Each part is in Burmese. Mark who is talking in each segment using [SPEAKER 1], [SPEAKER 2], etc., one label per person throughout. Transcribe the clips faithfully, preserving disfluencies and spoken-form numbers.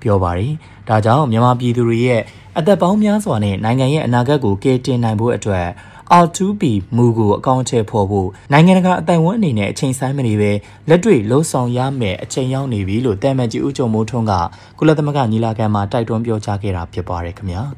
[SPEAKER 1] ပြောပါတယ်။ဒါကြောင့်မြန်မာပြည်သူတွေရဲ့အသက်ပေါင်းများစွာနဲ့နိုင်ငံရဲ့အနာဂတ်ကိုကယ်တင်နိုင်ဖို့အတွက် အာ တူ ပီ မူကိုအကောင့်အထည်ဖော်ဖို့နိုင်ငံတကာအတိုင်ဝန်းအနေနဲ့အချိန်ဆိုင်မနေပဲလက်တွေ့လှုံ့ဆော်ရမယ်အချိန်ရောက်နေပြီလို့တာမန်ကြီးဦးကျော်မိုးထွန်းကကုလသမဂ္ဂညီလာခံမှာတိုက်တွန်းပြောကြားခဲ့တာဖြစ်ပါတယ်ခင်ဗျာ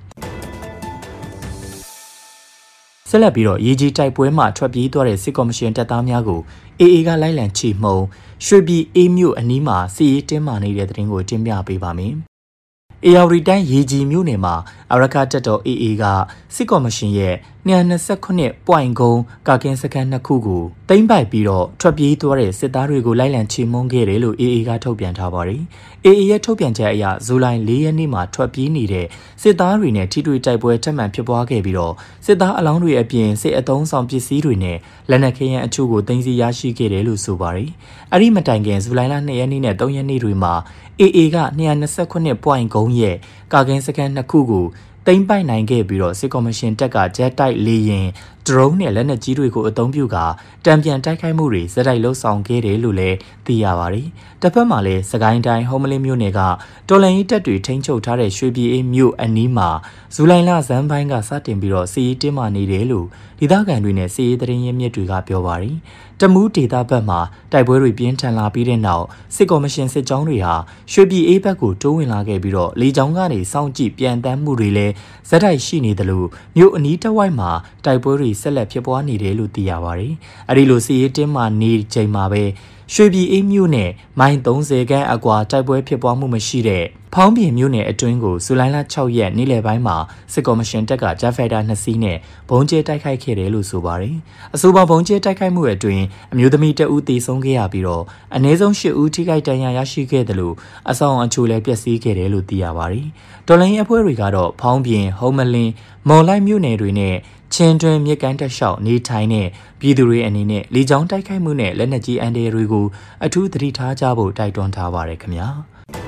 [SPEAKER 1] ဆက်လက်ပြီးတော့ရေကြီးတိုက်ပွဲမှာထွက်ပြေးသွားတဲ့စစ်ကော်မရှင်တပ်သားများကို အေအေ ကလိုက်လံချီမှုံရွှေပြည်အေးမြို့အနီးမှာစီရေးတင်းမာနေတဲ့တဲ့တင်ကိုတင်ပြပေးပါမယ်။အေယာဝတီတိုင်းရေကြီးမြို့နယ်မှာအရကတပ်တော် အေအေ ကစစ်ကော်မရှင်ရဲ့၂၂ခုပွိုင်ကုန်းကာကင်းစခန်းနှစ်ခုကိုသိမ်းပိုက်ပြီးတော့ထွက်ပြေးသွားတဲ့စစ်သားတွေကိုလိုက်လံချီမှုန်းခဲ့တယ်လို့ အေအေ ကထုတ်ပြန်ထားပါတယ်။ အေအေ ရဲ့ထုတ်ပြန်ချက်အရဇူလိုင်၄ရက်နေ့မှာထွက်ပြေးနေတဲ့စစ်သားတွေနဲ့ထိတွေ့တိုက်ပွဲထပ်မံဖြစ်ပွားခဲ့ပြီးတော့စစ်သားအလောင်းတွေအပြင်စစ်အုံဆောင်ပစ္စည်းတွေနဲ့လက်နက်ခဲယမ်းအချို့ကိုသိမ်းဆည်းရရှိခဲ့တယ်လို့ဆိုပါတယ်။အဲ့ဒီမတိုင်ခင်ဇူလိုင်လ၂ရက်နေ့နဲ့၃ရက်နေ့တွေမှာ အေအေ က၂၂ခုပွိုင်ကုန်းရဲ့ကာကင်းစခန်းနှစ်ခုကိုသိမ်းပိုက်နိုင်ခဲ့ပြီးတော့စစ်ကော်မရှင်တပ်ကဂျက်တိုက်လေယာဉ်ဒရုန်းနဲ့လက်နက်ကြီးတွေကိုအသုံးပြုကာတံပြန်တိုက်ခိုက်မှုတွေစတိုက်လှုပ်ဆောင်ခဲ့တယ်လို့လည်းသိရပါတယ်။တစ်ဖက်မှာလည်းစကိုင်းတိုင်းဟုံးမလင်းမြို့နယ်ကတော်လန်ရေးတပ်တွေထိန်းချုပ်ထားတဲ့ရွှေပြည်အေးမြို့အနီးမှာဇူလိုင်လဇန်ပိုင်းကစတင်ပြီးတော့စီရေးတင်းမာနေတယ်လို့ဒေသခံတွေနဲ့စီရေးသတင်းရင်းမြစ်တွေကပြောပါတယ်။တမူးဒေသဘက်မှာတိုက်ပွဲတွေပြင်းထန်လာပြီးတဲ့နောက်စစ်ကော်မရှင်စစ်ကြောင်းတွေဟာရွှေပြည်အေးဘက်ကိုတိုးဝင်လာခဲ့ပြီးတော့လေကြောင်းကနေစောင့်ကြည့်ပြန်တမ်းမှုတွေလည်းဇက်တိုက်ရှိနေတယ်လို့မြို့အနီးတစ်ဝိုက်မှာတိုက်ပွဲတွေဆက်လက်ဖြစ်ပွားနေတယ်လို့သိရပါတယ်။အဲဒီလိုစီရေးတင်းမာနေချိန်မှာပဲရွှေပြည်အေးမြို့နယ်မိုင်၃၀ခန့်အကွာတိုက်ပွဲဖြစ်ပွားမှုမရှိတဲ့ဖောင်းပြင်မြို့နယ်အတွင်းကိုဇူလိုင်လ၆ရက်နေ့လယ်ပိုင်းမှာစစ်ကော်မရှင်တပ်ကဂျက်ဖိုက်တာနှစ်စီးနဲ့ဘုံကျဲတိုက်ခိုက်ခဲ့တယ်လို့ဆိုပါတယ်။အဆိုပါဘုံကျဲတိုက်ခိုက်မှုအတွင်းအမျိုးသမီးတဦးသေဆုံးခဲ့ရပြီးတော့အနည်းဆုံး၈ဦးထိခိုက်ဒဏ်ရာရရှိခဲ့တယ်လို့အဆောင်အချို့လည်းပျက်စီးခဲ့တယ်လို့သိရပါတယ်။တော်လိုင်းအဖွဲ့တွေကတော့ဖောင်းပြင်ဟုံးမလင်းမော်လိုက်မြို့နယ်တွေနဲ့ချင်းတွင်မြစ်ကမ်းတက်လျှောက်နေထိုင်တဲ့ပြည်သူတွေအနေနဲ့လေကြောင်းတိုက်ခိုက်မှုနဲ့လက်နက်ကြီးအန်ဒရတွေကိုအထူးသတိထားကြဖို့တိုက်တွန်းထားပါတယ်ခင်ဗျာ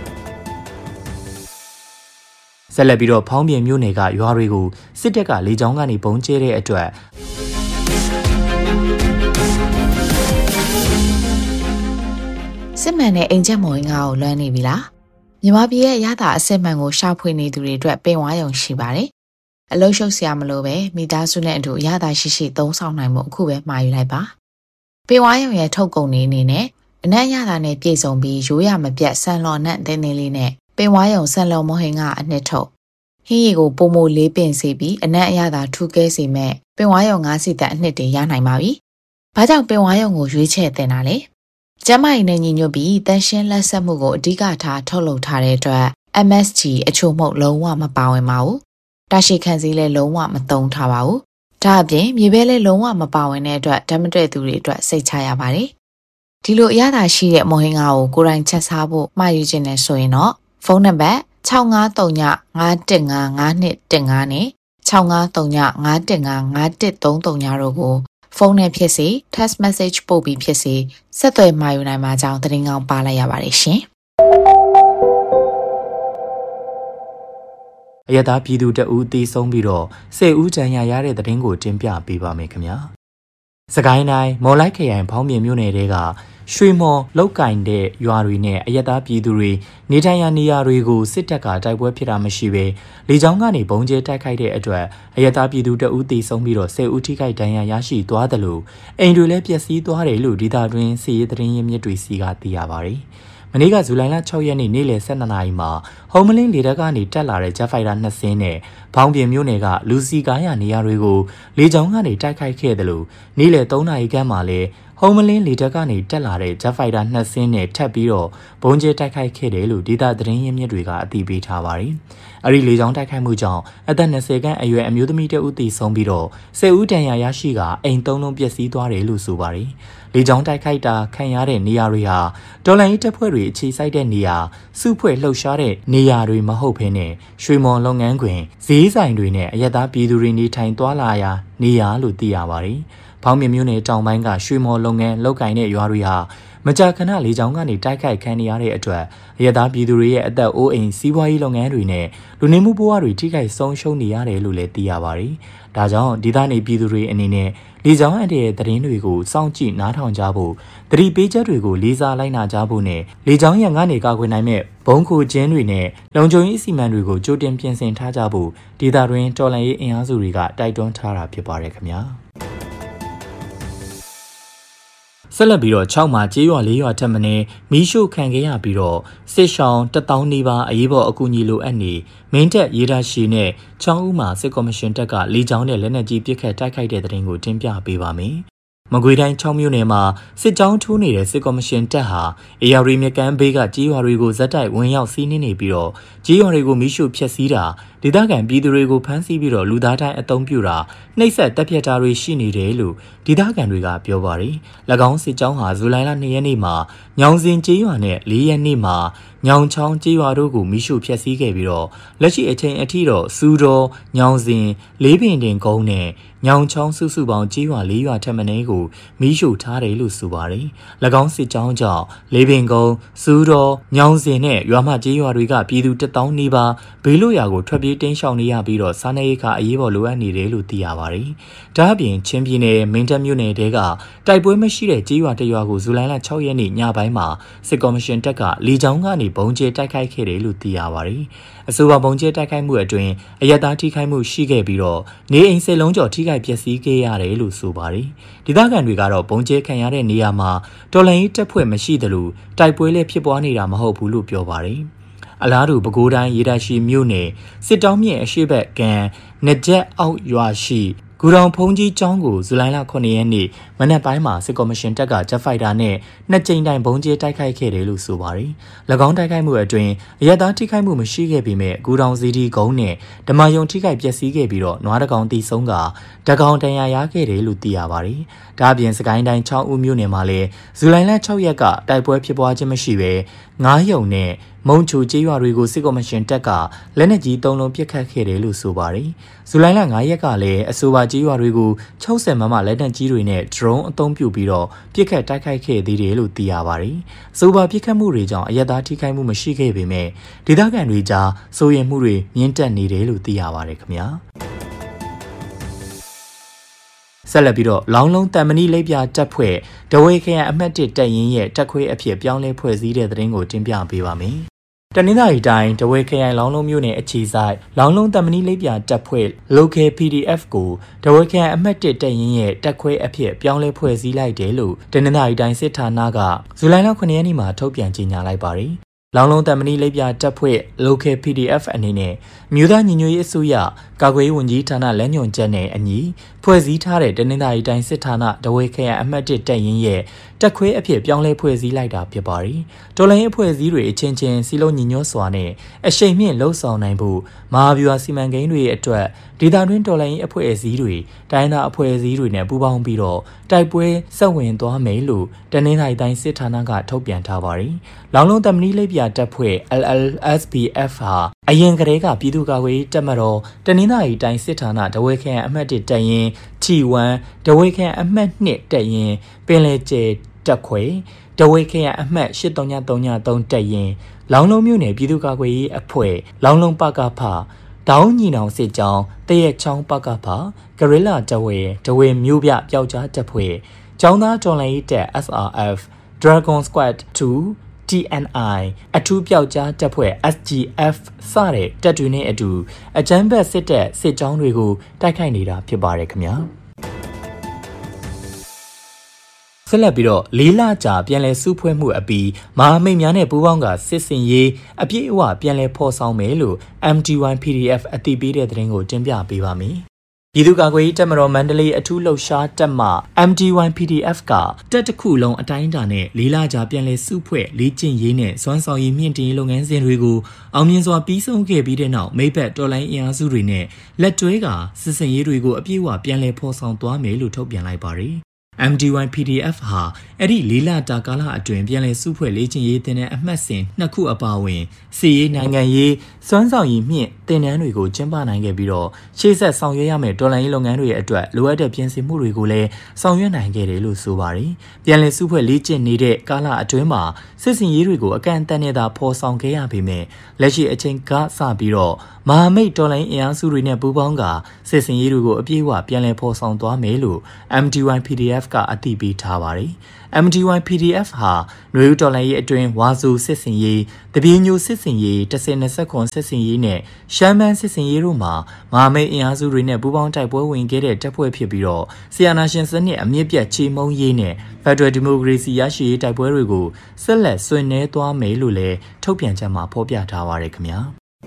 [SPEAKER 1] ဆက်လက်ပြီးတော့ဖောင်းပြင်မြို့နယ်ကရွာတွေကိုစစ်တပ်ကလေကြောင်းကနေပုံကျဲတဲ့အတွက်
[SPEAKER 2] စစ်မှန်တဲ့အိမ်ချက်မော်ငါကိုလွှမ်းနေပြီလားမြန်မာပြည်ရဲ့ရတာအစစ်မှန်ကိုရှာဖွေနေသူတွေအတွက်ပင်ဝါရုံရှိပါတယ်အလုံးရှုပ်စရာမလိုပဲမိသားစုနဲ့အတူရတာရှိရှိသုံးဆောင်နိုင်မှုအခုပဲမှာယူလိုက်ပါပေဝါရုံရဲ့ထုတ်ကုန်နေအနေနဲ့အနက်ရတာနဲ့ပြည်စုံပြီးရိုးရမပြတ်ဆန်လော်နဲ့တင်းတင်းလေးနဲ့ပေဝါရုံဆန်လော်မဟင်ကအနှစ်ထုတ်ဟင်းရီကိုပုံမိုလေးပင်စီပြီးအနက်အရသာထူးကဲစီမဲ့ပေဝါရုံငါးစီတက်အနှစ်တွေရနိုင်ပါပြီဘာကြောင့်ပေဝါရုံကိုရွေးချယ်တင်တာလဲကျမကြီးနဲ့ညီညွတ်ပြီးတန်ရှင်းလက်ဆက်မှုကိုအဓိကထားထုတ်လုပ်ထားတဲ့အတွက် အမ် အက်စ် ဂျီ အချို့မှုလုံးဝမပါဝင်ပါဘူးတာရှိခံစည်းလည်းလုံးဝမသုံးထားပါဘူးဒါအပြင်မြေပဲလည်းလုံးဝမပါဝင်တဲ့အတွက်ဓာတ်မတွေ့သူတွေအတွက်စိတ်ချရပါတယ်ဒီလိုအရသာရှိတဲ့မော်ဟင်ငါကိုကိုယ်တိုင်ချက်စားဖို့မှာယူခြင်းနဲ့ဆိုရင်တော့ဖုန်းနံပါတ်၆၅၃ည၅၁၅၅၂၁၅နဲ့၆၅၃ည၅၁၅၅၁၃၃တို့ကိုဖုန်းနဲ့ဖြစ်စေ text message ပို့ပြီးဖြစ်စေဆက်သွယ်မှာယူနိုင်မှာကြောင်းသတင်းကောင်းပါလိုက်ရပါတယ်ရှင်
[SPEAKER 1] အရသာပြည်သူတအူးตีဆုံးပြီးတော့ဆယ်ဦးကျန်ရရတဲ့သတင်းကိုတင်ပြပေးပါမယ်ခင်ဗျာစကိုင်းတိုင်းမော်လိုက်ခရိုင်ဖောင်းပြင်မြို့နယ်တဲကရွှေမော်လောက်ကင်တဲ့ရွာတွေနဲ့အရသာပြည်သူတွေနေထိုင်ရာနေရာတွေကိုစစ်တပ်ကတိုက်ပွဲဖြစ်တာမရှိဘဲလေကြောင်းကနေဘုံကျဲတိုက်ခိုက်တဲ့အတွက်အရသာပြည်သူတအူးตีဆုံးပြီးတော့ဆယ်ဦးထိခိုက်ဒဏ်ရာရရှိသွားတယ်လို့အိမ်တွေလည်းပျက်စီးသွားတယ်လို့ဒေသတွင်းစီရေးသတင်းရင်းမြစ်တွေစီကသိရပါတယ်မနေ့ကဇူလိုင်လ၆ရက်နေ့နေ့လယ်၁၂နာရီမှာဟုံးမလင်းလေတပ်ကနေတက်လာတဲ့ဂျက်ဖိုက်တာနှစ်စင်းနဲ့ဘောင်းပြင်မြို့နယ်ကလူစီကားရနေရာတွေကိုလေကြောင်းကနေတိုက်ခိုက်ခဲ့တယ်လို့နေ့လယ်၃နာရီခန့်မှာလည်းဟုံးမလင်းလေတပ်ကနေတက်လာတဲ့ဂျက်ဖိုက်တာနှစ်စင်းနဲ့ထပ်ပြီးတော့ဘုံကျဲတိုက်ခိုက်ခဲ့တယ်လို့ဒေသသတင်းရင်းမြစ်တွေကအသိပေးထားပါတယ်။အဲဒီလေကြောင်းတိုက်ခိုက်မှုကြောင့်အသက်၂၀ခန့်အရွယ်အမျိုးသမီးတဦးသေဆုံးပြီးတော့ဆယ်ဦးဒဏ်ရာရရှိကအိမ်သုံးလုံးပျက်စီးသွားတယ်လို့ဆိုပါတယ်။လေကြောင်းတိုက်ခိုက်တာခံရတဲ့နေရာတွေဟာဒေါ်လာရေးတပ်ဖွဲ့တွေအခြေစိုက်တဲ့နေရာစုဖွဲ့လှုပ်ရှားတဲ့နေရာတွေမဟုတ်ဘဲနဲ့ရွှေမော်လုပ်ငန်းခွင်ဈေးဆိုင်တွေနဲ့အရက်သားပြည်သူတွေနေထိုင်သွားလာရာနေရာလို့သိရပါတယ်။ဖောင်းမြမျိုးနယ်တောင်ပိုင်းကရွှေမော်လုပ်ငန်းလုပ်ကိုင်တဲ့ရွာတွေဟာကြာခဏလေကြောင်းကနေတိုက်ခိုက်ခံနေရတဲ့အတွက်အရသာပြည်သူတွေရဲ့အသက်အိုးအိမ်စီးပွားရေးလုပ်ငန်းတွေနဲ့လူနေမှုဘဝတွေထိခိုက်ဆုံးရှုံးနေရတယ်လို့လည်းသိရပါတယ်။ဒါကြောင့်ဒေသနေပြည်သူတွေအနေနဲ့လေကြောင်းအန်တဲ့သတင်းတွေကိုစောင့်ကြည့်နားထောင်ကြဖို့သတိပေးချက်တွေကိုလေးစားလိုက်နာကြဖို့နဲ့လေကြောင်းရန်ကနေကာကွယ်နိုင်မဲ့ဘုံခိုကျင်းတွေနဲ့လုံခြုံရေးအစီအမံတွေကိုကြိုတင်ပြင်ဆင်ထားကြဖို့ဒေသတွင်းတော်လှန်ရေးအင်အားစုတွေကတိုက်တွန်းထားတာဖြစ်ပါတယ်ခင်ဗျာဆက်လက်ပြီးတော့၆မှာကျေးရွာ၄ရွာထက်မင်းမီးရှို့ခံခဲ့ရပြီးတော့စစ်ရှောင်းတစ်သောင်းနီးပါးအရေးပေါ်အကူအညီလိုအပ်နေမင်းတပ်ရေဒါရှိနဲ့ချောင်းဦးမှာစစ်ကော်မရှင်တပ်ကလေကြောင်းနဲ့လက်နက်ကြီးပစ်ခတ်တိုက်ခိုက်တဲ့တဲ့တင်ကိုတင်ပြပေးပါမယ်။မကွေတိုင်း၆မြို့နယ်မှာစစ်ကြောင်းထိုးနေတဲ့စစ်ကော်မရှင်တပ်ဟာအေရရီမြကမ်းဘေးကကြေးရွာတွေကိုဇက်တိုက်ဝင်ရောက်စီးနင်းနေပြီးတော့ကြေးရွာတွေကိုမီးရှို့ဖျက်ဆီးတာဒေသခံပြည်သူတွေကိုဖမ်းဆီးပြီးတော့လူသားတိုင်းအုံပြုတာနှိပ်စက်တပ်ဖြတ်တာတွေရှိနေတယ်လို့ဒေသခံတွေကပြောပါတယ်။၎င်းစစ်ကြောင်းဟာဇူလိုင်လ၂ရက်နေ့မှာညောင်စင်ကြေးရွာနဲ့၄ရက်နေ့မှာညောင်ချောင်းကြေးရွာတို့ကိုမီးရှို့ဖျက်ဆီးခဲ့ပြီးတော့လက်ရှိအချိန်အထိတော့စူတော်ညောင်စင်လေးပင်တင်ကုန်းနဲ့ညောင်ချောင်းစုစုပေါင်းကြေးရွာ၄ရွာထက်မနည်းကိုမီးရှို့ထားတယ်လို့ဆိုပါတယ်။၎င်းစစ်ကြောင်းကြောင့်လေးပင်ကုန်းစူတော်ညောင်စင်နဲ့ရွာမကြေးရွာတွေကပြည်သူတစ်သောင်းနီးပါးဘေးလွတ်ရာကိုထွက်ပြေးတင်းရှောင်နေရပြီးတော့စားနပ်ရိက္ခာအရေးပေါ်လိုအပ်နေတယ်လို့သိရပါတယ်။ဒါ့အပြင်ချင်းပြည်နယ်မင်းတပ်မြို့နယ်တဲကတိုက်ပွဲမရှိတဲ့ကြေးရွာတရွာကိုဇူလိုင်လ၆ရက်နေ့ညပိုင်းမှာစစ်ကော်မရှင်တပ်ကလေကြောင်းကနေဘုံကျဲတိုက်ခိုက်ခဲ့တယ်လို့သိရပါတယ်။အဆိုပါဘုံကျဲတိုက်ခိုက်မှုအတွင်းအရတားထိခိုက်မှုရှိခဲ့ပြီးတော့နေအိမ်စစ်လုံးကျော်ထိခိုက်ပျက်စီးခဲ့ရတယ်လို့ဆိုပါတယ်။ဒေသခံတွေကတော့ဘုံကျဲခံရတဲ့နေရာမှာတော်လှန်ရေးတပ်ဖွဲ့မရှိသလိုတိုက်ပွဲလည်းဖြစ်ပွားနေတာမဟုတ်ဘူးလို့ပြောပါတယ်။အလားတူပဲခူးတိုင်းရေဒါရှိမြို့နယ်စစ်တောင်းမြင့်အရှိဘက်ကံနကြက်အောက်ရွာရှိဂူတောင်ဖုန်ကြီးကျောင်းကိုဇူလိုင်လခုနှစ်ရက်နေ့မနက်ပိုင်းမှာစစ်ကော်မရှင်တပ်ကဂျက်ဖိုက်တာနဲ့နှစ်ကြိမ်တိုင်ဘုံကျဲတိုက်ခိုက်ခဲ့တယ်လို့ဆိုပါတယ်။၎င်းတိုက်ခိုက်မှုအတွင်းအရသာထိခိုက်မှုမရှိခဲ့ပေမဲ့ဂူတောင်စီဒီကုန်းနဲ့ဓမာယုံထိခိုက်ပျက်စီးခဲ့ပြီးတော့နွားတကောင်တီဆုံးကတကောင်တန်ရာရခဲ့တယ်လို့သိရပါတယ်။ဒါ့အပြင်စကိုင်းတိုင်းချောင်းဦးမြို့နယ်မှာလည်းဇူလိုင်လ၆ရက်ကတိုက်ပွဲဖြစ်ပွားခြင်းမရှိဘဲငားယုံနဲ့မုံချိုကျေးရွာတွေကိုစစ်ကော်မရှင်တပ်ကလက်နက်ကြီးသုံးလုံးပစ်ခတ်ခဲ့တယ်လို့ဆိုပါတယ်။ဇူလိုင်လ၅ရက်ကလည်းအဆိုပါကျေးရွာတွေကို၆၀မမလက်နက်ကြီးတွေနဲ့ drone အသုံးပြုပြီးတော့ပစ်ခတ်တိုက်ခိုက်ခဲ့သေးတယ်လို့သိရပါတယ်။အဆိုပါပစ်ခတ်မှုတွေကြောင့်အရသာထိခိုက်မှုမရှိခဲ့ပေမဲ့ဒေသခံတွေကြားစိုးရိမ်မှုတွေမြင့်တက်နေတယ်လို့သိရပါတယ်ခင်ဗျာ။ဆက်လက်ပြီးတော့လောင်းလုံးတန်မဏိလိပ်ပြတပ်ဖွဲ့ဒဝေခရိုင်အမှတ်၁တပ်ရင်းရဲ့တပ်ခွဲအဖြစ်ပြောင်းလဲဖွဲ့စည်းတဲ့သတင်းကိုတင်ပြပေးပါမယ်။တနင်္သာရီတိုင်းဒဝေခရိုင်လောင်းလုံးမြို့နယ်အခြေဆိုင်လောင်းလုံးတန်မဏိလိပ်ပြတပ်ဖွဲ့ Local ပီ ဒီ အက်ဖ် ကိုဒဝေခရိုင်အမှတ်၁တပ်ရင်းရဲ့တပ်ခွဲအဖြစ်ပြောင်းလဲဖွဲ့စည်းလိုက်တယ်လို့တနင်္သာရီတိုင်းစစ်ဌာနကဇူလိုင်လခုနှစ်ရက်နေ့မှာထုတ်ပြန်ကြေညာလိုက်ပါတယ်။လောင်းလုံးတန်မဏိလိပ်ပြတပ်ဖွဲ့ Local ပီ ဒီ အက်ဖ် အနေနဲ့မြို့သားညီညွတ်ရေးအစိုးရကာကွယ်ရေးဝန်ကြီးဌာနလမ်းညွှန်ချက်နဲ့အညီဖွဲ့စည်းထားတဲ့တနင်္သာရီတိုင်းစစ်ဌာနဒဝေခရိုင်အမှတ်၁တပ်ရင်းရဲ့တက်ခွဲအဖြစ်ပြောင်းလဲဖွဲ့စည်းလိုက်တာဖြစ်ပါတယ်။တော်လှန်ရေးအဖွဲ့အစည်းတွေအချင်းချင်းစီလုံးညီညွတ်စွာနဲ့အရှိန်မြင့်လှုပ်ဆောင်နိုင်ဖို့မဟာဗျူဟာစီမံကိန်းတွေအတွက်ဒေသတွင်းတော်လှန်ရေးအဖွဲ့အစည်းတွေတိုင်းသားအဖွဲ့အစည်းတွေနဲ့ပူးပေါင်းပြီးတော့တိုက်ပွဲဆက်ဝင်သွားမယ်လို့တနင်္သာရီတိုင်းစစ်ဌာနကထုတ်ပြန်ထားပါတယ်။လောင်းလုံးတမဏိလိပ်ပြတပ်ဖွဲ့ L L S B F ဟာအရင်ကတည်းကပြည်သူ့ကာကွယ်ရေးတပ်မတော်တနင်္သာရီတိုင်းစစ်ဌာနဒဝေခရိုင်အမှတ်၁တပ်ရင်း T 1ဒဝေခရိုင်အမှတ်၂တပ်ရင်းပင်လယ်ကျဲတက်ခွေဒဝေခရိုင်အမှတ်၈၃၃၃တပ်ရင်းလောင်းလုံးမြို့နယ်ပြည်သူ့ကာကွယ်ရေးအဖွဲ့လောင်းလုံးပကဖတောင်းညီနောင်စစ်ကြောင်းတရက်ချောင်းပကဖဂရိလာတဝေဒဝေမြို့ပြပျောက်ကြားတပ်ဖွဲ့ကျောင်းသားတော်လှန်ရေးတပ် S R F Dragon Squad 2 T N I အထူးပျောက်ကြားတပ်ဖွဲ့ S G F စတဲ့တပ်တွေနဲ့အတူအကြမ်းဖက်စစ်တပ်စစ်ကြောင်းတွေကိုတိုက်ခိုက်နေတာဖြစ်ပါတယ်ခင်ဗျာဆက်လက်ပြီးတော့လေးလကြာပြန်လည်စုဖွဲ့မှုအပြီးမဟာမိတ်များနဲ့ပူးပေါင်းကစစ်စင်ရေးအပြည့်အဝပြန်လည်ဖော်ဆောင်မယ်လို့ M D one P D F အသိပေးတဲ့သတင်းကိုတင်ပြပေးပါမယ်။ပြည်သူ့ကာကွယ်ရေးတပ်မတော်မန္တလေးအထူးလှုပ်ရှားတပ်မှ M D one P D F ကတပ်တစ်ခုလုံးအတိုင်းအတာနဲ့လေးလကြာပြန်လည်စုဖွဲ့လေ့ကျင့်ရေးနဲ့စွမ်းဆောင်ရည်မြင့်တင်ရေးလုပ်ငန်းစဉ်တွေကိုအောင်မြင်စွာပြီးဆုံးခဲ့ပြီးတဲ့နောက်မိဘတော်လိုင်းအင်အားစုတွေနဲ့လက်တွဲကစစ်စင်ရေးတွေကိုအပြည့်အဝပြန်လည်ဖော်ဆောင်သွားမယ်လို့ထုတ်ပြန်လိုက်ပါတယ်။ M D Y P D F ဟာအဲ့ဒီလေးလတာကာလအတွင်းပြန်လည်စုဖွဲ့လေ့ကျင့်ရေးတင်တဲ့အမှတ်စဉ်နှစ်ခုအပါအဝင်စီရေးနိုင်ငံရေးစွမ်းဆောင်ရည်မြင့်တင်နန်းတွေကိုကျင်းပနိုင်ခဲ့ပြီးတော့ရှေ့ဆက်ဆောင်ရွက်ရမယ့်တော်လှန်ရေးလုပ်ငန်းတွေရဲ့အတွက်လိုအပ်တဲ့ပြင်ဆင်မှုတွေကိုလည်းဆောင်ရွက်နိုင်ခဲ့တယ်လို့ဆိုပါတယ်။ပြန်လည်စုဖွဲ့လေ့ကျင့်နေတဲ့ကာလအတွင်းမှာစစ်စင်ရေးတွေကိုအကန့်အသတ်နဲ့သာဖော်ဆောင်ခဲ့ရပေမဲ့လက်ရှိအချိန်ကစပြီးတော့မဟာမိတ်တော်လှန်ရေးအင်အားစုတွေနဲ့ပူးပေါင်းကစစ်စင်ရေးတွေကိုအပြည့်အဝပြန်လည်ဖော်ဆောင်သွားမယ်လို့ M D Y P D F ကအသိပေးထားပါတယ်။ M D Y P D F ဟာနွေဦးတော်လှန်ရေးအတွင်းဝါဆိုစစ်စင်ရေးတပြေညိုစစ်စင်ရေးတစ်ဆယ်နှစ်ခွန်စစ်စင်ရေးနဲ့ရှမ်းမန်းစစ်စင်ရေးတို့မှာမဟာမိတ်အင်အားစုတွေနဲ့ပူးပေါင်းတိုက်ပွဲဝင်ခဲ့တဲ့တပ်ဖွဲ့ဖြစ်ပြီးတော့ဆီယနာရှင်စနစ်အမြင့်ပြတ်ချေမှုန်းရေးနဲ့ဖက်ဒရယ်ဒီမိုကရေစီရရှိရေးတိုက်ပွဲတွေကိုဆက်လက်ဆွေးနွေးသွားမယ်လို့လည်းထုတ်ပြန်ချက်မှာဖော်ပြထားပါရခင်ဗျာ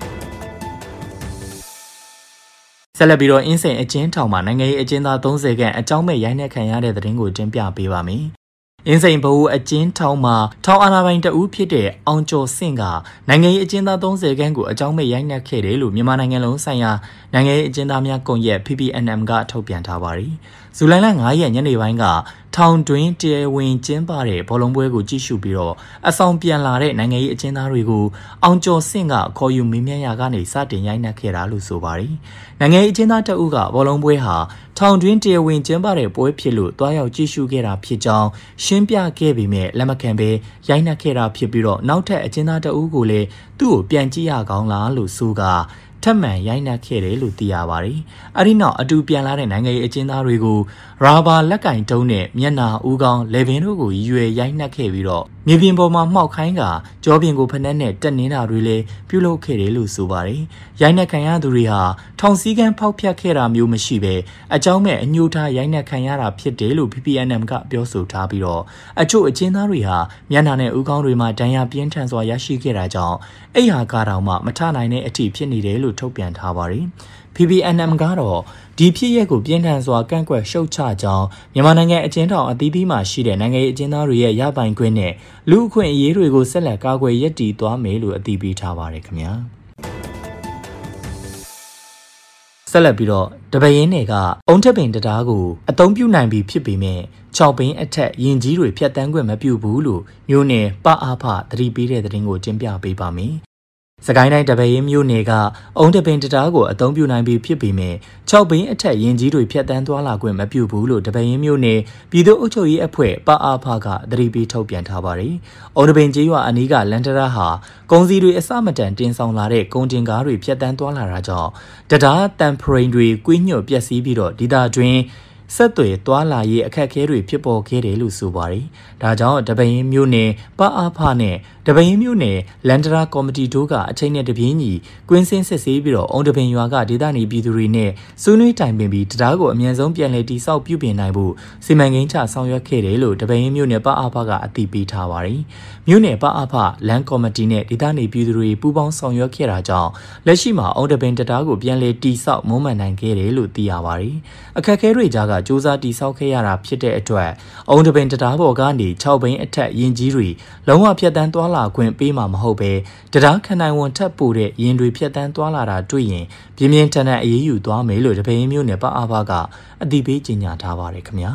[SPEAKER 1] ဆက်လက်ပြီးတော့အင်းစိန်အကျဉ်းထောင်မှာနိုင်ငံရေးအကျဉ်းသားသုံးဆယ်ခန့်အကြောင်းမဲ့ရိုင်းနှက်ခံရတဲ့သတင်းကိုတင်ပြပေးပါမယ်။အင်းစိန်ဘဝအကျဉ်းထောင်မှာထောင်အာဏာပိုင်တဦးဖြစ်တဲ့အောင်ကျော်စင့်ကနိုင်ငံရေးအကျဉ်းသားသုံးဆယ်ခန့်ကိုအကြောင်းမဲ့ရိုင်းနှက်ခဲ့တယ်လို့မြန်မာနိုင်ငံလုံးဆိုင်ရာနိုင်ငံရေးအကျဉ်းသားများကွန်ရက် P P N M ကထုတ်ပြန်ထားပါတယ်။ဇူလိုင်လ၅ရက်ညနေပိုင်းကထောင်တွင်းတရားဝင်ကျင်းပတဲ့ဘောလုံးပွဲကိုကြည့်ရှုပြီးတော့အဆောင်ပြန်လာတဲ့နိုင်ငံရေးအကျဉ်းသားတွေကိုအောင်ကျော်စင့်ကခေါ်ယူမေးမြန်းရာကနေစတင်ရိုက်နှက်ခဲ့တာလို့ဆိုပါတယ်။နိုင်ငံရေးအကျဉ်းသားတအုပ်ကဘောလုံးပွဲဟာထောင်တွင်းတရားဝင်ကျင်းပတဲ့ပွဲဖြစ်လို့တွားရောက်ကြည့်ရှုခဲ့တာဖြစ်ကြောင်းရှင်းပြခဲ့ပေမဲ့လက်မခံဘဲရိုက်နှက်ခဲ့တာဖြစ်ပြီးတော့နောက်ထပ်အကျဉ်းသားတအုပ်ကိုလည်းသူ့ကိုပြန်ကြည့်ရကောင်းလားလို့ဆိုကထပ်မံရိုက်နှက်ခဲ့တယ်လို့သိရပါတယ်။အဲဒီနောက်အတူပြန်လာတဲ့နိုင်ငံရေးအကျဉ်းသားတွေကိုရာဘာလက်ကင်တုံးနဲ့မျက်နာဦးခေါင်းလေပင်တို့ကိုရွယ်ရိုက်နှက်ခဲ့ပြီးတော့မြေပြင်ပေါ်မှာမှောက်ခိုင်းကကြောပြင်ကိုဖက်နှက်နဲ့တက်နေတာတွေလည်းပြုလုပ်ခဲ့တယ်လို့ဆိုပါတယ်။ရိုက်နှက်ခံရသူတွေဟာထောင်စည်းကမ်းဖောက်ဖျက်ခဲ့တာမျိုးမရှိဘဲအကြောင်းမဲ့အညှို့ထားရိုက်နှက်ခံရတာဖြစ်တယ်လို့ P P N M ကပြောဆိုထားပြီးတော့အချို့အကျဉ်းသားတွေဟာမျက်နာနဲ့ဦးခေါင်းတွေမှာဒဏ်ရာပြင်းထန်စွာရရှိခဲ့တာကြောင့်အိယာကားတောင်မှမထနိုင်တဲ့အထိဖြစ်နေတယ်လို့ထုတ်ပြန်ထားပါတယ်။ P P N M ကတော့ဒီဖြစ်ရပ်ကိုပြင်းထန်စွာကန့်ကွက်ရှုတ်ချကြောင်းမြန်မာနိုင်ငံအကျဉ်းထောင်အသီးသီးမှာရှိတဲ့နိုင်ငံရေးအကျဉ်းသားတွေရဲ့ရပိုင်ခွင့်နဲ့လူအခွင့်အရေးတွေကိုဆက်လက်ကာကွယ်ရည်တည်သွားမယ်လို့အသိပေးထားပါတယ်ခင်ဗျာဆက်လက်ပြီးတော့တပရင်တွေကအုံထက်ပင်တရားကိုအသုံးပြုနိုင်ပြီဖြစ်ပေမဲ့၆ပင်အထက်ရင်ကြီးတွေဖြတ်တန်းခွင့်မပြုဘူးလို့မျိုးနယ်ပအားဖသတိပေးတဲ့သတင်းကိုတင်ပြပေးပါမယ်စကိုင်းတိုင်းတပရင်မြို့နယ်ကအုံတပင်တရားကိုအသုံးပြုနိုင်ပြီးဖြစ်ပေမဲ့၆ပင်အထက်ရင်ကြီးတွေဖြတ်တန်းသွားလာခွင့်မပြုဘူးလို့တပရင်မြို့နယ်ပြည်သူ့အုပ်ချုပ်ရေးအဖွဲ့ပအားဖကသတိပေးထုတ်ပြန်ထားပါတယ်။အုံတပင်ကျေးရွာအနီးကလန်တရာဟာကုန်စည်တွေအစမတန်တင်ဆောင်လာတဲ့ကုန်တင်ကားတွေဖြတ်တန်းသွားလာတာကြောင့်တရားတန်ဖရိန်တွေကွေးညွတ်ပျက်စီးပြီးတော့ဒေသတွင်းဆက်သွယ်သွားလာရေးအခက်အခဲတွေဖြစ်ပေါ်ခဲ့တယ်လို့ဆိုပါတယ်။ဒါကြောင့်တပရင်မြို့နယ်ပအားဖနဲ့တပရင်မြို့နယ်လန်ဒရာကော်မတီတို့ကအချိန်နဲ့တပြေးညီကွင်းစင်းစစ်ဆေးပြီးတော့အုံတပင်ရွာကဒေသနေပြည်သူတွေနဲ့ဆွေးနွေးတိုင်ပင်ပြီးတရားကိုအမြန်ဆုံးပြန်လည်တည်ဆောက်ပြုပြင်နိုင်ဖို့စီမံကိန်းချဆောင်ရွက်ခဲ့တယ်လို့တပရင်မြို့နယ်ပအားဖကအသိပေးထားပါတယ်။မြို့နယ်ပအားဖလန်ကော်မတီနဲ့ဒေသနေပြည်သူတွေပူးပေါင်းဆောင်ရွက်ခဲ့တာကြောင့်လက်ရှိမှာအုံတပင်တရားကိုပြန်လည်တည်ဆောက်မွမ်းမံနိုင်ခဲ့တယ်လို့သိရပါတယ်။အခက်အခဲတွေကြားကစူးစမ်းတည်ဆောက်ခဲ့ရတာဖြစ်တဲ့အတွက်အုံတပင်တရားပေါ်ကနေ၆ဘိန်းအထက်ရင်ကြီးတွေလုံးဝဖြတ်တန်းသွားလာခွင့်ပေးမှာမဟုတ်ပဲတရားခဏဝန်ထပ်ပို့တဲ့ရင်တွေဖြတ်တန်းသွားလာတာတွေ့ရင်ပြင်းပြင်းထန်ထန်အရေးယူသွားမယ်လို့တပင်းမျိုးနယ်ပအားဖကအတိပေးကြေညာထားပါတယ်ခင်ဗျာ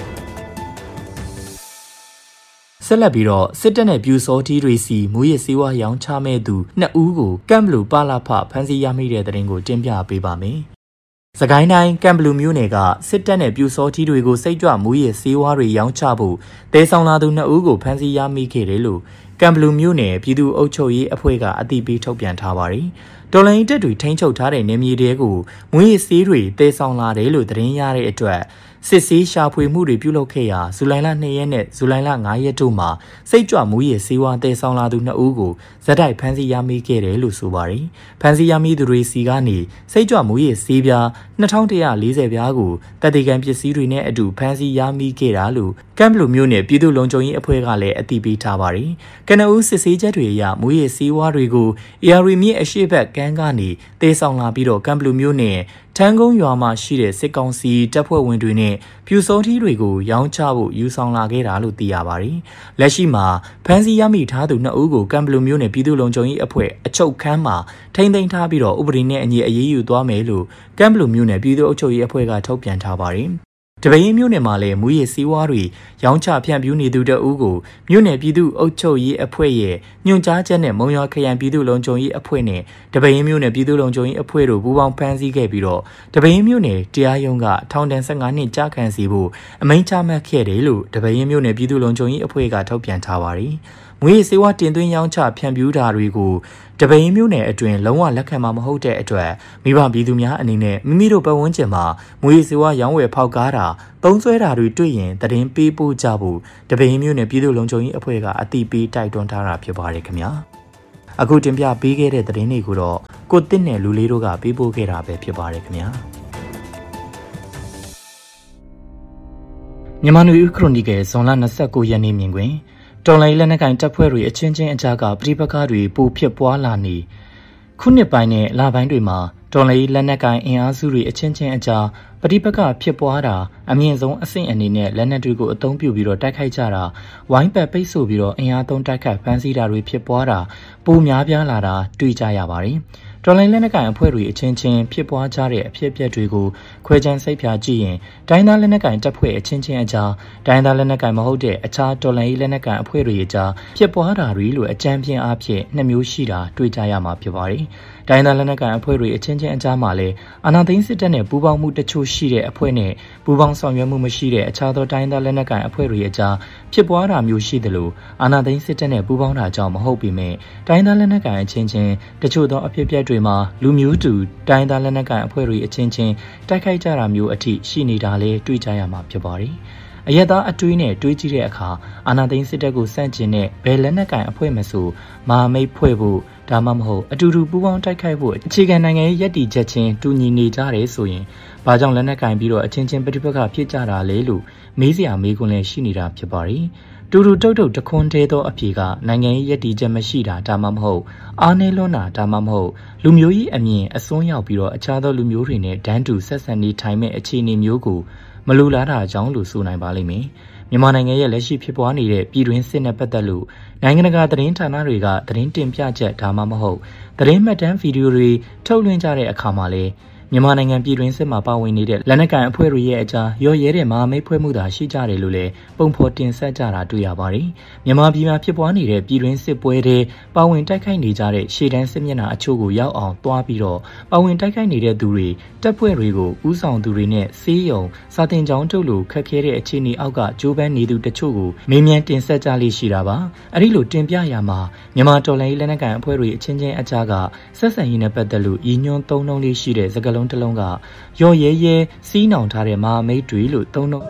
[SPEAKER 1] ဆက်လက်ပြီးတော့စစ်တပ်နဲ့ပြူစောတီးတွေစီမူရစ်စေဝါရောင်းချမဲ့သူနှစ်ဦးကိုကမ်ဘလူပါလာဖဖမ်းဆီးရမိတဲ့တဲ့ရင်ကိုတင်ပြပေးပါမယ်စကိုင်းတိုင်းကမ်ဘလူမြို့နယ်ကစစ်တပ်နဲ့ပြူစောတီးတွေကိုစိတ်ကြွမူရစ်စေဝါတွေရောင်းချဖို့တဲဆောင်လာသူနှစ်ဦးကိုဖမ်းဆီးရမိခဲ့တယ်လို့ကမ်ဘလူမြို့နယ်ပြည်သူ့အုပ်ချုပ်ရေးအဖွဲ့ကအသိပေးထုတ်ပြန်ထားပါတယ်။တော်လိုင်းတပ်တွေထိန်းချုပ်ထားတဲ့နေမြေတွေကိုမွေးစေးတွေတဲဆောင်လာတယ်လို့သတင်းရတဲ့အတွက်စစ်ဆေးရှာဖွေမှုတွေပြုလုပ်ခဲ့ရာဇူလိုင်လ၂ရက်နဲ့ဇူလိုင်လ၅ရက်တို့မှာစိတ်ကြွမူရစ်စေဝါတဲဆောင်လာသူနှစ်ဦးကိုဇက်တိုက်ဖမ်းဆီးရမိခဲ့တယ်လို့ဆိုပါတယ်။ဖမ်းဆီးရမိသူတွေစီကနေစိတ်ကြွမူရစ်စေးပြားနှစ်ထောင်တစ်ရာလေးဆယ်ပြားကိုတပ်တေကန်ပစ္စည်းတွေနဲ့အတူဖမ်းဆီးရမိခဲ့တာလို့ကမ်ဘလူမြို့နယ်ပြည်သူ့လုံခြုံရေးအဖွဲ့ကလည်းအသိပေးထားပါတယ်။ကနဦးစစ်ဆေးချက်တွေအရမူရစ်စေဝါတွေကိုအေအာရီမြစ်အရှိတ်ဘက်ကန်းကနေတဲဆောင်လာပြီးတော့ကမ်ဘလူမြို့နယ်ထန်းကုန်းရွာမှာရှိတဲ့စစ်ကောင်စီတပ်ဖွဲ့ဝင်တွေနဲ့ပြူစောထီးတွေကိုရောင်းချဖို့ယူဆောင်လာခဲ့တာလို့သိရပါတယ်။လက်ရှိမှာဖမ်းဆီးရမိထားသူနှစ်ဦးကိုကမ်ဘလူမြို့နယ်ပြည်သူ့လုံခြုံရေးအဖွဲ့အချုပ်ခန်းမှာထိန်းသိမ်းထားပြီးတော့ဥပဒေနဲ့အညီအရေးယူသွားမယ်လို့ကမ်ဘလူမြို့နယ်ပြည်သူ့အုပ်ချုပ်ရေးအဖွဲ့ကထုတ်ပြန်ထားပါတယ်တပင်းမြို့နယ်မှာလည်းမူရည်စည်းဝါးတွေရောင်းချဖြန့်ဖြူးနေသူတအုပ်ကိုမြို့နယ်ပြည်သူ့အုပ်ချုပ်ရေးအဖွဲ့ရဲ့ညွှန်ကြားချက်နဲ့မုံရွာခရိုင်ပြည်သူ့လုံခြုံရေးအဖွဲ့နဲ့တပင်းမြို့နယ်ပြည်သူ့လုံခြုံရေးအဖွဲ့တို့ပူးပေါင်းဖမ်းဆီးခဲ့ပြီးတော့တပင်းမြို့နယ်တရားရုံးကထောင်ဒဏ်၁၅နှစ်ကြာခံစီဖို့အမိန့်ချမှတ်ခဲ့တယ်လို့တပင်းမြို့နယ်ပြည်သူ့လုံခြုံရေးအဖွဲ့ကထုတ်ပြန်ထားပါတယ်။မွေးစေဝါတင်သွင်းရောင်းချဖြန့်ဖြူးတာတွေကိုတပင်းမြို့နယ်အတွင်းလုံးဝလက်ခံမှာမဟုတ်တဲ့အတွက်မိဘပြည်သူများအနေနဲ့မိမိတို့ပတ်ဝန်းကျင်မှာမွေးစေဝါရောင်းဝယ်ဖောက်ကားတာသုံးစွဲတာတွေတွေ့ရင်တရင်ပေးပို့ကြဖို့တပင်းမြို့နယ်ပြည်သူ့လုံခြုံရေးအဖွဲ့ကအသိပေးတိုက်တွန်းထားတာဖြစ်ပါတယ်ခင်ဗျာအခုတင်ပြပေးခဲ့တဲ့သတင်းတွေကိုတော့ကိုတစ်နဲ့လူလေးတို့ကပေးပို့ခဲ့တာပဲဖြစ်ပါတယ်ခင်ဗျာမြန်မာနွေဦးခရိုနီကယ်ဇွန်လ၂၉ရက်နေ့မြင်တွင်တော်လိုင်းလက်နက်ကိုင်တပ်ဖွဲ့တွေအချင်းချင်းအကြားကပြည်ပခါတွေပိုဖြစ်ပွားလာနေခုနှစ်ပိုင်းနဲ့လပိုင်းတွေမှာတော်လိုင်းလက်နက်ကိုင်အင်အားစုတွေအချင်းချင်းအကြားပဋိပက္ခဖြစ်ပွားတာအမြင့်ဆုံးအဆင့်အနေနဲ့လက်နက်တွေကိုအသုံးပြုပြီးတော့တိုက်ခိုက်ကြတာဝိုင်းပတ်ပိတ်ဆို့ပြီးတော့အင်အားသုံးတိုက်ခိုက်ဖမ်းဆီးတာတွေဖြစ်ပွားတာပိုများပြားလာတာတွေ့ကြရပါတယ်တော်လိုင်းလက်နက်ကိုင်အဖွဲ့တွေအချင်းချင်းဖြစ်ပွားကြတဲ့အဖြစ်အပျက်တွေကိုခွဲခြမ်းစိတ်ဖြာကြည့်ရင်တိုင်းသားလက်နက်ကိုင်တပ်ဖွဲ့အချင်းချင်းအကြားတိုင်းသားလက်နက်ကိုင်မဟုတ်တဲ့အခြားတော်လိုင်းလက်နက်ကိုင်အဖွဲ့တွေအကြားဖြစ်ပွားတာတွေလို့အကြမ်းဖျင်းအားဖြင့်နှစ်မျိုးရှိတာတွေ့ကြရမှာဖြစ်ပါတယ်။တိုင်းသားလက်နက်ကိုင်အဖွဲ့တွေအချင်းချင်းအကြားမှာလည်းအာဏာသိမ်းစစ်တပ်နဲ့ပူးပေါင်းမှုတချို့ရှိတဲ့အဖွဲ့နဲ့ပူးပေါင်းဆောင်ရွက်မှုမရှိတဲ့အခြားသောတိုင်းသားလက်နက်ကိုင်အဖွဲ့တွေအကြားဖြစ်ပွားတာမျိုးရှိတယ်လို့အာဏာသိမ်းစစ်တပ်နဲ့ပူးပေါင်းတာကြောင့်မဟုတ်ပေမဲ့တိုင်းသားလက်နက်ကိုင်အချင်းချင်းတချို့သောအဖြစ်အပျက်တွေမှာလူမျိုးတူတိုင်းသားလက်နက်ကိုင်အဖွဲ့တွေအချင်းချင်းတိုက်ခိုက်ကြတာမျိုးအထိရှိနေတာလည်းတွေ့ကြရမှာဖြစ်ပါတယ်။အရက်သားအတွေးနဲ့တွေးကြည့်တဲ့အခါအာဏာသိမ်းစစ်တပ်ကိုစန့်ကျင်တဲ့ဘယ်လက်နက်ကိုင်အဖွဲ့မဆိုမဟာမိတ်ဖွဲ့ဖို့ဒါမှမဟုတ်အတူတူပူးပေါင်းတိုက်ခိုက်ဖို့အခြေခံနိုင်ငံရေးရည်တည်ချက်ချင်းတူညီနေကြတယ်ဆိုရင်ဘာကြောင့်လက်နက်ကင်ပြီးတော့အချင်းချင်းပဋိပက္ခဖြစ်ကြတာလဲလို့မေးစရာမေးခွန်းလည်းရှိနေတာဖြစ်ပါတယ်။တူတူတုတ်တုတ်တခွန်းသေးသောအဖြေကနိုင်ငံရေးရည်တည်ချက်မရှိတာဒါမှမဟုတ်အားနည်းလွန်းတာဒါမှမဟုတ်လူမျိုးကြီးအမြင်အစွန်းရောက်ပြီးတော့အခြားသောလူမျိုးတွေနဲ့ဒန်းတူဆက်ဆံနေထိုင်မဲ့အခြေအနေမျိုးကိုမလိုလားတာကြောင့်လို့ဆိုနိုင်ပါလိမ့်မယ်။မြန်မာနိုင်ငံရဲ့လက်ရှိဖြစ်ပွားနေတဲ့ပြည်တွင်းစစ်နဲ့ပတ်သက်လို့နိုင်ငံတကာသတင်းဌာနတွေကသတင်းတင်ပြချက်ဒါမှမဟုတ်သတင်းမှတ်တမ်းဗီဒီယိုတွေထုတ်လွှင့်ကြတဲ့အခါမှာလည်းမြန်မာနိုင်ငံပြည်တွင်းစစ်မှာပါဝင်နေတဲ့လက်နက်ကိုင်အဖွဲ့တွေရဲ့အကြားရောရဲတဲ့မဟာမိတ်ဖွဲ့မှုသာရှိကြတယ်လို့လည်းပုံဖော်တင်ဆက်ကြတာတွေ့ရပါတယ်။မြန်မာပြည်မှာဖြစ်ပွားနေတဲ့ပြည်တွင်းစစ်ပွဲတွေပါဝင်တိုက်ခိုက်နေကြတဲ့ရှေ့တန်းစစ်မျက်နှာအချို့ကိုရောက်အောင်တွားပြီးတော့ပါဝင်တိုက်ခိုက်နေတဲ့သူတွေတပ်ဖွဲ့တွေကိုဥဆောင်သူတွေနဲ့စေးရုံစာတင်ကြောင်းထုတ်လို့ခက်ခဲတဲ့အခြေအနေအောက်ကကြိုးပမ်းနေသူတချို့ကိုမေးမြန်းတင်ဆက်ကြလိမ့်ရှိတာပါ။အဲဒီလိုတင်ပြရမှာမြန်မာတော်လှန်ရေးလက်နက်ကိုင်အဖွဲ့တွေအချင်းချင်းအကြားကဆက်ဆံရေးနဲ့ပတ်သက်လို့ရည်ညွှန်းသုံးနှုန်းလေးရှိတဲ့စကားလုံးတစ်လုံးကရောရဲရဲစီးနှောင်ထားတဲ့မဟာမိတ်တွေလို့သုံးနှုန်း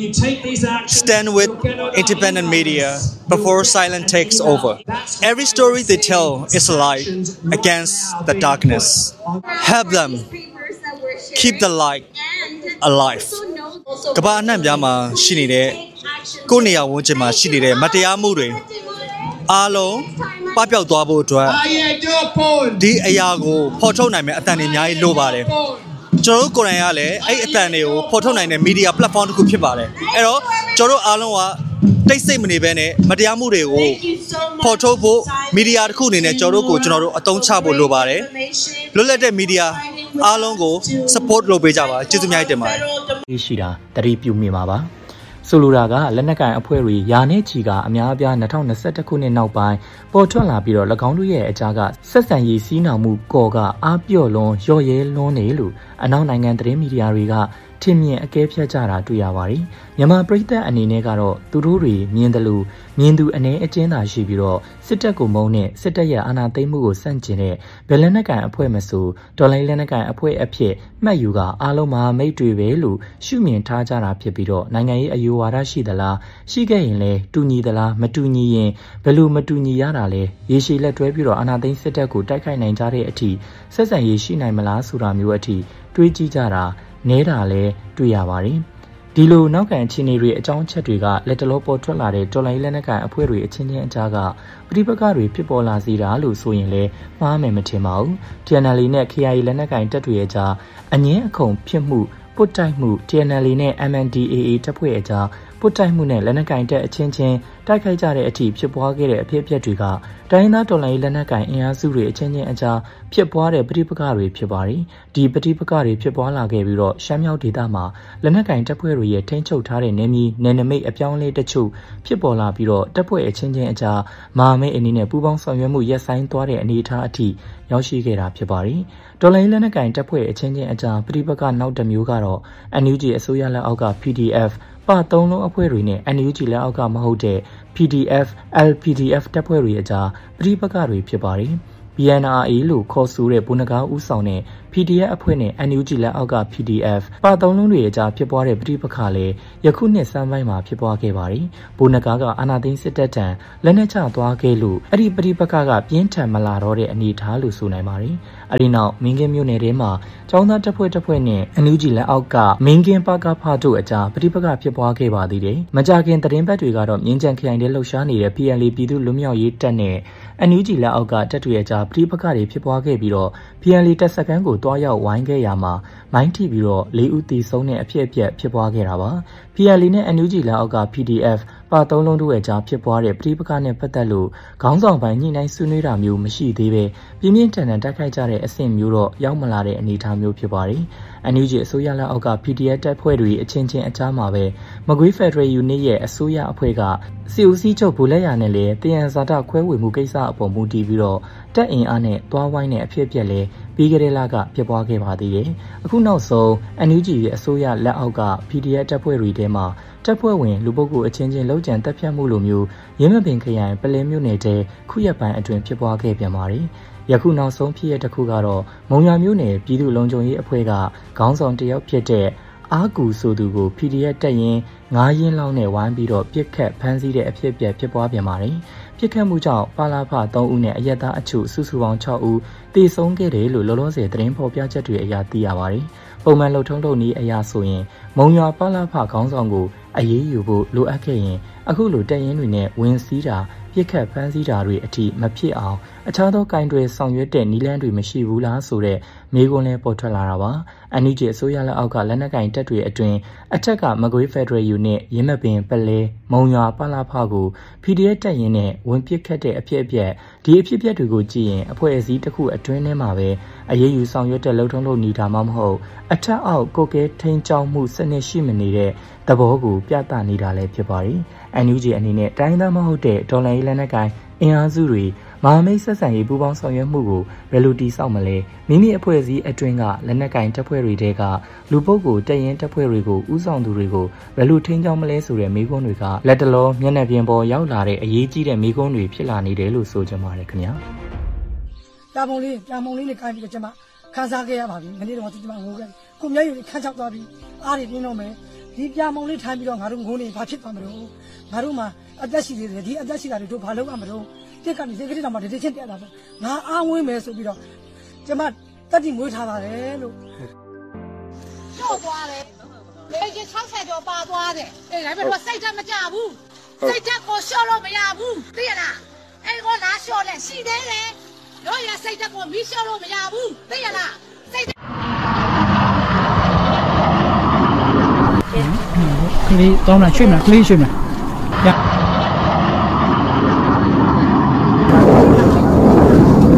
[SPEAKER 3] Stand with independent media before silence takes over. Every story they tell is a light against the darkness. Help them keep the light alive. ကမ္ဘာအနှံ့ပြားမှာရှိနေတဲ့ကိုယ့်နေရာဝန်းကျင်မှာရှိနေတဲ့မတရားမှုတွေအားလုံးပပျောက်သွားဖို့အတွက်ဒီအရာကိုဖော်ထုတ်နိုင်မယ့်အတန်တွေအများကြီးလိုပါတယ်ကျွန်တော်တို့ကိုယ်တိုင်ကလည်းအဲ့အတန်တွေကိုဖော်ထုတ်နိုင်တဲ့ media platform တစ်ခုဖြစ်ပါတယ်အဲ့တော့ကျွန်တော်တို့အားလုံးကတိတ်ဆိတ်မနေဘဲနဲ့မတရားမှုတွေကိုဖော်ထုတ်ဖို့ media တစ်ခုအနေနဲ့ကျွန်တော်တို့ကိုကျွန်တော်တို့အသုံးချဖို့လိုပါတယ်လွတ်လပ်တဲ့ media အားလုံးကို support လုပ်ပေးကြပါကျေးဇူးများတင်ပါတယ်
[SPEAKER 1] ရှိတာတတိပြုမိမှာပါဆိုလိုတာကလက်နက်ကိုင်အဖွဲ့တွေယာနဲ့ချီကအများအပြား၂၀၂၁ခုနှစ်နောက်ပိုင်းပေါ်ထွက်လာပြီးတော့၎င်းတို့ရဲ့အကြားကဆက်ဆံရေးစီးနှောင်မှုကော်ကအားပြော့လွန်ရော့ရဲလွန်းနေလို့အနောက်နိုင်ငံသတင်းမီဒီယာတွေကထင်မြင်အကဲဖြတ်ကြတာတွေ့ရပါတယ်။မြန်မာပြည်သက်အနေနဲ့ကတော့သူတို့တွေမြင်တယ်လို့မြင်သူအနေအကျဉ်းသာရှိပြီးတော့စစ်တပ်ကိုမုန်းနဲ့စစ်တပ်ရဲ့အာဏာသိမ်းမှုကိုစန့်ကျင်တဲ့ဗလက်နက်ကန်အဖွဲ့မဆိုတော်လိုင်းလက်နက်ကန်အဖွဲ့အဖြစ်မှတ်ယူကအားလုံးမဟာမိတ်တွေပဲလို့ရှုမြင်ထားကြတာဖြစ်ပြီးတော့နိုင်ငံရေးအယူဝါဒရှိသလားရှိခဲ့ရင်လည်းတူညီသလားမတူညီရင်ဘယ်လိုမတူညီရတာလဲရေရှည်လက်တွဲပြီးတော့အာဏာသိမ်းစစ်တပ်ကိုတိုက်ခိုက်နိုင်ကြတဲ့အထိဆက်ဆံရေးရှိနိုင်မလားဆိုတာမျိုးအထိတွေးကြည့်ကြတာနဲတာလဲတွေ့ရပါတယ်ဒီလိုနောက်ကန်အခြေအနေတွေအကြောင်းချက်တွေကလက်တလောပေါ်ထွက်လာတဲ့တော်လိုင်းလက်နက်ကန်အဖွဲ့တွေအချင်းချင်းအကြားကပဋိပက္ခတွေဖြစ်ပေါ်လာစေတာလို့ဆိုရင်လည်းမှားမယ်မထင်ပါဘူး T N L နဲ့ K I A လက်နက်ကန်တပ်တွေအကြားအငင်းအခုန်ဖြစ်မှုပုတ်တိုက်မှု T N L နဲ့ M N D A A တပ်ဖွဲ့အကြားပုတ်တိုက်မှုနဲ့လက်နက်ကန်တပ်အချင်းချင်းတတိုက်ခိုက်ကြတဲ့အထိဖြစ်ပွားခဲ့တဲ့အဖြစ်အပျက်တွေကတိုင်းရင်းသားတော်လှန်ရေးလက်နက်ကိုင်အင်အားစုတွေအချင်းချင်းအကြားဖြစ်ပွားတဲ့ပဋိပက္ခတွေဖြစ်ပါတယ်။ဒီပဋိပက္ခတွေဖြစ်ပွားလာခဲ့ပြီးတော့ရှမ်းမြောက်ဒေသမှာလက်နက်ကိုင်တပ်ဖွဲ့တွေရဲ့ထိန်းချုပ်ထားတဲ့နယ်မြေနယ်နိမိတ်အပြောင်းအလဲတချို့ဖြစ်ပေါ်လာပြီးတော့တပ်ဖွဲ့အချင်းချင်းအကြားမဟာမိတ်အနေနဲ့ပူးပေါင်းဆောင်ရွက်မှုရပ်ဆိုင်းသွားတဲ့အနေအထားအထိရောက်ရှိခဲ့တာဖြစ်ပါတယ်။တော်လှန်ရေးလက်နက်ကိုင်တပ်ဖွဲ့အချင်းချင်းအကြားပဋိပက္ခနောက်တစ်မျိုးကတော့ အန် ယူ ဂျီ အစိုးရလက်အောက်က ပီ ဒီ အက်ဖ် ပါသုံးလုံးအဖွဲ့တွေနဲ့ အန် ယူ ဂျီ လက်အောက်ကမဟုတ်တဲ့ ပီ ဒီ အက်ဖ် အယ် ပီ ဒီ အက်ဖ် တပ်ဖွဲ့တွေအကြားပဋိပက္ခတွေဖြစ်ပါတယ်။ ဘီ အန် အာ အေ လို့ခေါ်ဆိုတဲ့ဗိုလ်နဂါဦးဆောင်တဲ့ ပီ ဒီ အက်ဖ် အဖွဲ့နဲ့ အန် ယူ ဂျီ လက်အောက်က ပီ ဒီ အက်ဖ် ပါသုံးလုံးတွေအကြားဖြစ်ပွားတဲ့ပဋိပက္ခလည်းယခုနှစ်စမ်းပိုင်းမှာဖြစ်ပွားခဲ့ပါတယ်။ဗိုလ်နဂါကအာဏာသိမ်းစစ်တပ်ထံလက်နက်ချသွားခဲ့လို့အဲ့ဒီပဋိပက္ခကပြင်းထန်မလာတော့တဲ့အနေအထားလို့ဆိုနိုင်ပါတယ်။အဲဒီနောက်မင်းကင်းမြို့နယ်ထဲမှာចောင်းသားတပ်ဖွဲ့တပ်ဖွဲ့နဲ့ အန် ယူ ဂျီ လက်အောက်ကမင်းကင်းပါကဖတို့အကြားပဋိပက္ခဖြစ်ပွားခဲ့ပါသေးတယ်။မကြခင်သတင်းပတ်တွေကတော့မြင်းကြံခရိုင်ထဲလှုပ်ရှားနေတဲ့ ပီ အယ် အေ ပြည်သူ့လွတ်မြောက်ရေးတပ်နဲ့ အန် ယူ ဂျီ လက်အောက်ကတပ်တွေအကြားပဋိပက္ခတွေဖြစ်ပွားခဲ့ပြီးတော့ ပီ အယ် အေ တပ်စခန်းကိုတွားရောက်ဝိုင်းခဲ့ရမှာမိုင်းထိပြီးတော့လေးဦးသေဆုံးတဲ့အဖြစ်အပျက်ဖြစ်ပွားခဲ့တာပါ။ ပီ အယ် အေ နဲ့ အန် ယူ ဂျီ လက်အောက်က ပီ ဒီ အက်ဖ် ပါသုံးလုံးတို့ရဲ့ကြားဖြစ်ပွားတဲ့ပဋိပက္ခနဲ့ပတ်သက်လို့ခေါင်းဆောင်ပိုင်းညှိနှိုင်းဆွေးနွေးတာမျိုးမရှိသေးပဲပြင်းပြင်းထန်ထန်တိုက်ခိုက်ကြတဲ့အဆင့်မျိုးတော့ရောက်မလာတဲ့အနေအထားမျိုးဖြစ်ပါတယ်။ အန် ယူ ဂျီ အစိုးရလက်အောက်က ပီ ဒီ အက်ဖ် တပ်ဖွဲ့တွေအချင်းချင်းအကြားမှာပဲမကွေးဖက်ဒရယ်ယူနစ်ရဲ့အစိုးရအဖွဲ့ကစီအိုစီချုပ်ဗိုလ်လက်ရာနဲ့လည်းတယံဇာတခွဲဝေမှုကိစ္စအပေါ်မူတည်ပြီးတော့တပ်အင်အားနဲ့တွားဝိုင်းတဲ့အဖြစ်အပျက်လည်းပြီးကြတဲ့လကဖြစ်ပွားခဲ့ပါသေးတယ်။အခုနောက်ဆုံး အန် ယူ ဂျီ ရဲ့အစိုးရလက်အောက်က ပီ ဒီ အက်ဖ် တပ်ဖွဲ့တွေထဲမှာတပ်ဖွဲ့ဝင်လူပုဂ္ဂိုလ်အချင်းချင်းလောက်ကျန်တပ်ဖြတ်မှုလိုမျိုးရင်းမပင်ခရိုင်ပလဲမြို့နယ်တဲခုရက်ပိုင်းအတွင်းဖြစ်ပွားခဲ့ပြန်ပါတယ်။ယခုနောက်ဆုံးဖြစ်ရတဲ့တစ်ခုကတော့မုံရွာမြို့နယ်ပြည်သူ့လုံခြုံရေးအဖွဲ့ကခေါင်းဆောင်တယောက်ဖြစ်တဲ့အာကူဆိုသူကို ပီ ဒီ အက်ဖ် တပ်ရင်းငါးရင်းလောက်နဲ့ဝိုင်းပြီးတော့ပြစ်ခတ်ဖမ်းဆီးတဲ့အဖြစ်အပျက်ဖြစ်ပွားပြန်ပါတယ်။ပြစ်ခတ်မှုကြောင့်ပါလာဖသုံးဦးနဲ့အရက်သားအချို့စုစုပေါင်းခြောက်ဦးသေဆုံးခဲ့တယ်လို့လောလောဆယ်သတင်းဖော်ပြချက်တွေအရသိရပါတယ်။ပုံမှန်လှုပ်ထုံးလုပ်နည်းအရာဆိုရင်မုံရွာပါလာဖခေါင်းဆောင်ကိုအရေးယူဖို့လိုအပ်ခဲ့ရင်အခုလိုတပ်ရင်းတွေနဲ့ဝင်စည်းတာပြစ်ခတ်ဖမ်းဆီးတာတွေအထိမဖြစ်အောင်အခြားသောကင်တွေဆောင်ရွက်တဲ့နည်းလမ်းတွေမရှိဘူးလားဆိုတဲ့မေးခွန်းလည်းပေါ်ထွက်လာတာပါ။ အန် ယူ ဂျီ အစိုးရလက်အောက်ကလက်နက်ကင်တပ်တွေအတွင်းအထက်ကမကွေးဖက်ဒရယ်ယူနစ်ရင်းမပင်ပလဲမုံရွာပါလာဖကို ပီ ဒီ အက်ဖ် တပ်ရင်းနဲ့ဝင်ပစ်ခတ်တဲ့အဖြစ်အပျက်ဒီအဖြစ်အပျက်တွေကိုကြည့်ရင်အဖွဲ့အစည်းတစ်ခုအတွင်းထဲမှာပဲအရေးယူဆောင်ရွက်တဲ့လှုပ်ထုံးလုပ်နေတာမှမဟုတ်အထက်အောက်ကိုကဲထိန်ချောင်းမှုစနစ်ရှိမနေတဲ့သဘောကိုပြသနေတာလည်းဖြစ်ပါတယ်။ အန် ယူ ဂျီ အနေနဲ့တိုင်းသားမဟုတ်တဲ့ဒေါ်လာရေးလက်နက်ကိုင်အင်အားစုတွေမဟာမိတ်ဆက်ဆံရေးပူးပေါင်းဆောင်ရွက်မှုကိုဘယ်လိုတည်ဆောက်မလဲမိမိအဖွဲ့အစည်းအတွင်းကလက်နက်ကင်တပ်ဖွဲ့တွေတဲကလူပုဂ္ဂိုလ်တပ်ရင်းတပ်ဖွဲ့တွေကိုဥဆောင်သူတွေကိုဘယ်လိုထိန်းချောင်းမလဲဆိုတဲ့မေးခွန်းတွေကလက်တလောမျက်နှာပြင်ပေါ်ရောက်လာတဲ့အရေးကြီးတဲ့မေးခွန်းတွေဖြစ်လာနေတယ်လို့ဆိုကြပါတယ်ခင်ဗျာ
[SPEAKER 4] ။တာမုံလေးတာမုံလေးနဲ့ကိုင်းပြီးတော့ကျွန်မခန်းစားခဲ့ရပါပြီ။မနေ့တော့ကျွန်မငိုခဲ့။ကိုမျက်ရည်ခန်းချောက်သွားပြီးအားတွေပြင်းတော့မယ်။ဒီပြာမုံလေးထိုင်ပြီးတော့ငါတို့ငိုနေဘာဖြစ်သွားမလို့။ငါတို့မှအသက်ရှိသေးတယ်ဒီအသက်ရှိတာတွေတို့ဘာလုပ်ရမလို့။တက်ကနေစိတ်ကလေးတောင်မှတတိချင်းတက်တာပေါ့။ငါအားဝင်းမယ်ဆိုပြီးတော့ကျွန်မတက်တိမွေးထားပါတယ်လို့။
[SPEAKER 5] ကျော်သွားတယ်။လေကြီး၆၀ကျော်ပါသွားတယ်။အေးဒါပေမဲ့စိတ်ဓာတ်မကြဘူး။စိတ်ဓာတ်ကိုလျှော့လို့မရဘူး။သိရလား။အဲ့ကောလားလျှော့လဲရှိသေးတယ်။တို့ရစိတ်ဓာတ်ကိုမီးလျှော့လို့မရဘူး။သိရလား။စိတ်
[SPEAKER 6] ကလေးတောင်းလာချွေးမလားကလေးချွေးမလားရ